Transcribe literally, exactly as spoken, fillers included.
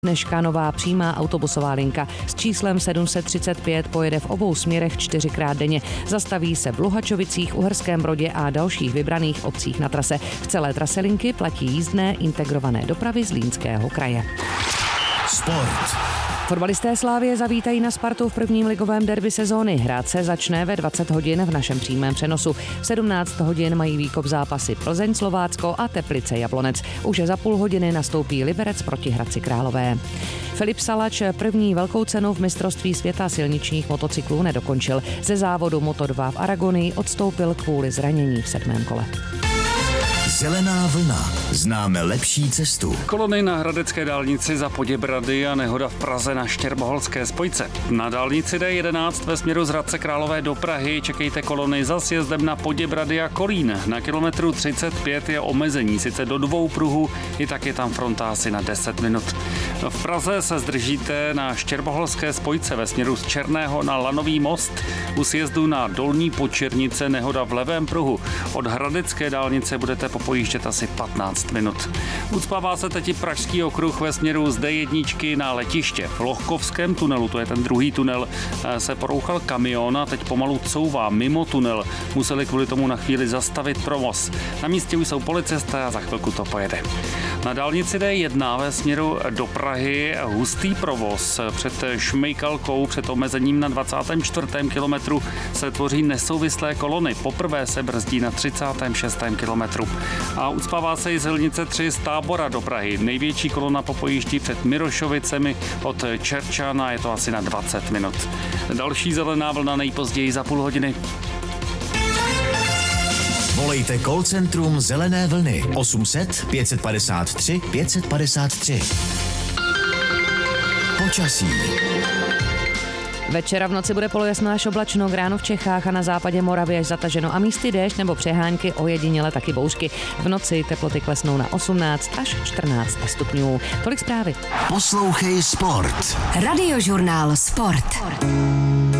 Dneška nová přímá autobusová linka s číslem sedm set třicet pět pojede v obou směrech čtyřikrát denně. Zastaví se v Luhačovicích, Uherském Brodě a dalších vybraných obcích na trase. V celé trase linky platí jízdné integrované dopravy Zlínského kraje. Sport. Fotbalisté Slavie zavítají na Spartu v prvním ligovém derby sezóny. Hrát se začne ve dvacet hodin v našem přímém přenosu. V sedmnáct hodin mají výkop zápasy Plzeň Slovácko a Teplice Jablonec. Už za půl hodiny nastoupí Liberec proti Hradci Králové. Filip Salač první velkou cenu v mistrovství světa silničních motocyklů nedokončil. Ze závodu Moto dva v Aragonii odstoupil kvůli zranění v sedmém kole. Zelená vlna. Známe lepší cestu. Kolony na hradecké dálnici za Poděbrady a nehoda v Praze na Štěrboholské spojce. Na dálnici D jedenáct ve směru z Hradce Králové do Prahy čekejte kolony za sjezdem na Poděbrady a Kolín. Na kilometru třicet pět je omezení, sice do dvou pruhů, i tak je tam fronta asi na deset minut. V Praze se zdržíte na Štěrboholské spojce ve směru z Černého na Lanový most. U sjezdu na Dolní Počernice nehoda v levém pruhu. Od hradecké dálnice budete popojíždět asi patnáct minut. Ucpává se teď i Pražský okruh ve směru z D jedna na letiště. V Lohkovském tunelu, to je ten druhý tunel, se porouchal kamion a teď pomalu couvá mimo tunel. Museli kvůli tomu na chvíli zastavit provoz. Na místě už jsou policisté a za chvilku to pojede. Na dálnici D jedna ve směru do Prahy hustý provoz. Před Šmejkalkou, před omezením na dvacátém čtvrtém kilometru se tvoří nesouvislé kolony. Poprvé se brzdí na třicátém šestém kilometru. A ucpává se i silnice tři z Tábora do Prahy. Největší kolona popojíždí před Mirošovicemi od Čerčána, je to asi na dvacet minut. Další zelená vlna nejpozději za půl hodiny. Volejte call centrum Zelené vlny osm set pět padesát tři pět padesát tři. Počasí. Večera v noci bude polojasno až oblačno, k ránu v Čechách a na západě Moravy až zataženo a místy déšť nebo přehánky, ojediněle taky bouřky. V noci teploty klesnou na osmnáct až čtrnáct stupňů. Tolik zprávy. Poslouchej Sport. Radiožurnál Sport.